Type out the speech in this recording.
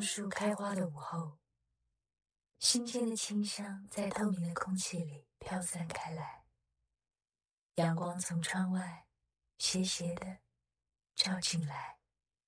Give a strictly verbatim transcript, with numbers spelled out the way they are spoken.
树开花的午后，新鲜的清香在透明的空气里飘散开来，阳光从窗外斜斜地照进来。